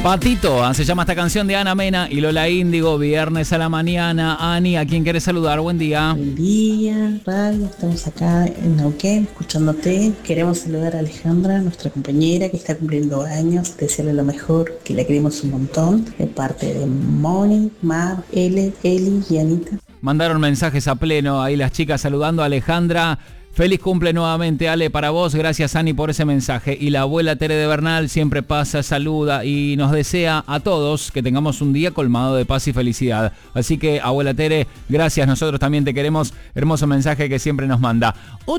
Patito, se llama esta canción de Ana Mena y Lola Índigo, viernes a la mañana. Ani, ¿a quién quieres saludar? Buen día. Buen día, radio, estamos acá en Neuquén escuchándote. Queremos saludar a Alejandra, nuestra compañera que está cumpliendo años, desearle lo mejor, que la queremos un montón, de parte de Moni, Mar, Eli y Anita. Mandaron mensajes a pleno, ahí las chicas saludando a Alejandra. Feliz cumple nuevamente, Ale, para vos. Gracias, Ani, por ese mensaje. Y la abuela Tere de Bernal siempre pasa, saluda y nos desea a todos que tengamos un día colmado de paz y felicidad. Así que, abuela Tere, gracias. Nosotros también te queremos. Hermoso mensaje que siempre nos manda.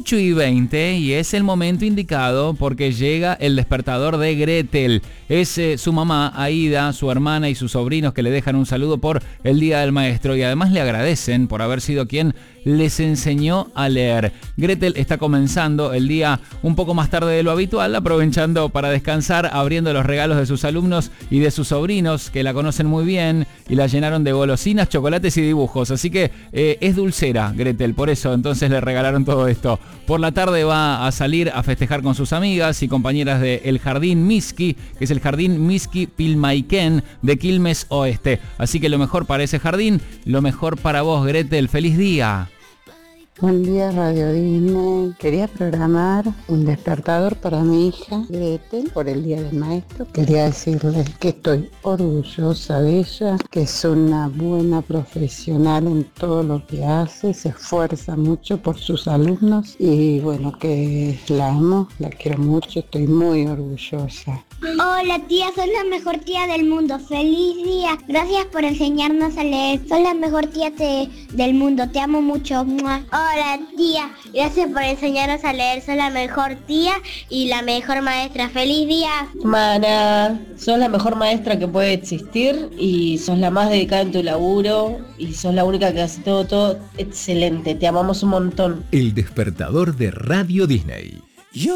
8:20 y es el momento indicado porque llega el despertador de Gretel. Es su mamá, Aida, su hermana y sus sobrinos que le dejan un saludo por el Día del Maestro y además le agradecen por haber sido quien les enseñó a leer. Gretel está comenzando el día un poco más tarde de lo habitual, aprovechando para descansar, abriendo los regalos de sus alumnos y de sus sobrinos, que la conocen muy bien y la llenaron de golosinas, chocolates y dibujos. Así que es dulcera Gretel, por eso entonces le regalaron todo esto. Por la tarde va a salir a festejar con sus amigas y compañeras del Jardín Miski, que es el Jardín Miski Pilmaiquén de Quilmes Oeste. Así que lo mejor para ese jardín, lo mejor para vos, Gretel. ¡Feliz día! Buen día, Radio Disney. Quería programar un despertador para mi hija Gretel por el Día del Maestro. Quería decirle que estoy orgullosa de ella, que es una buena profesional en todo lo que hace, se esfuerza mucho por sus alumnos y bueno, que la amo, la quiero mucho, estoy muy orgullosa. Hola tía, sos la mejor tía del mundo, feliz día, gracias por enseñarnos a leer, sos la mejor tía del mundo, te amo mucho. ¡Mua! Hola tía, gracias por enseñarnos a leer, sos la mejor tía y la mejor maestra, feliz día. Mana, sos la mejor maestra que puede existir y sos la más dedicada en tu laburo y sos la única que hace todo excelente, te amamos un montón. El despertador de Radio Disney.